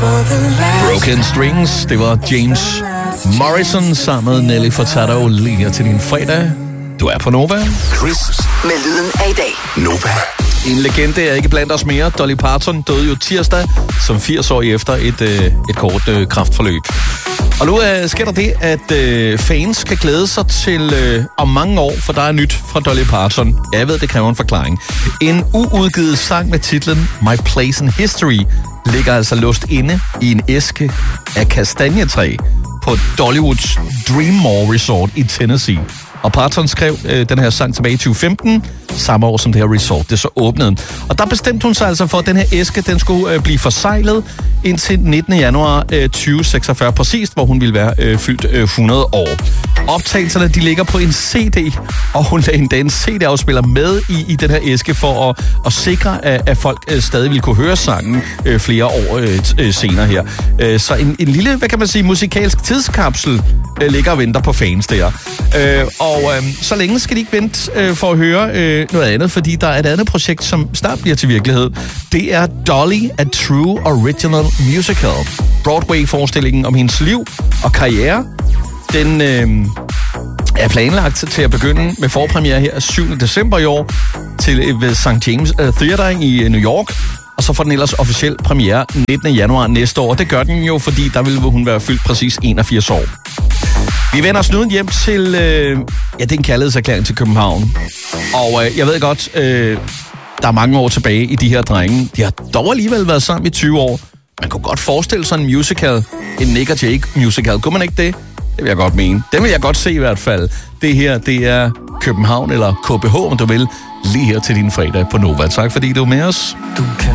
Broken Strings, det var James Morrison sammen med Nelly Furtado lige her til din fredag. Du er på Nova. Chris med lyden af i dag. Nova. En legende er ikke blandt os mere. Dolly Parton døde jo tirsdag som 80-årig efter et kort kræftforløb. Og nu sker der det, at fans kan glæde sig til om mange år, for der er nyt fra Dolly Parton. Jeg ved, det kræver en forklaring. En uudgivet sang med titlen My Place in History ligger altså låst inde i en æske af kastanjetræ på Dollywoods Dreammore Resort i Tennessee. Og Parton skrev den her sang tilbage i 2015, samme år som det her resort, det så åbnede. Og der bestemte hun sig altså for, at den her æske, den skulle blive forseglet indtil 19. januar 2046 præcist, hvor hun ville være fyldt 100 år. Optagelserne, de ligger på en CD, og hun lagde endda en CD-afspiller med i den her æske for at sikre, at folk stadig ville kunne høre sangen flere år senere her. Så en lille, hvad kan man sige, musikalsk tidskapsel ligger og venter på fans der. Så længe skal de ikke vente for at høre noget andet, fordi der er et andet projekt, som snart bliver til virkelighed. Det er Dolly, A True Original Musical. Broadway-forestillingen om hendes liv og karriere. Den er planlagt til at begynde med forpremiere her 7. december i år ved St. James Theatre i New York. Og så får den ellers officiel premiere 19. januar næste år. Og det gør den jo, fordi der vil hun være fyldt præcis 81 år. Vi vender os nu hjem til, det er en kærlighedserklæring til København. Og jeg ved godt, der er mange år tilbage i de her drenge. De har dog alligevel været sammen i 20 år. Man kunne godt forestille sig en musical, en Nick og Jake musical. Kunne man ikke det? Det vil jeg godt mene. Den vil jeg godt se i hvert fald. Det her, det er København, eller KBH, om du vil, lige her til din fredag på Nova. Tak fordi du er med os. Du kan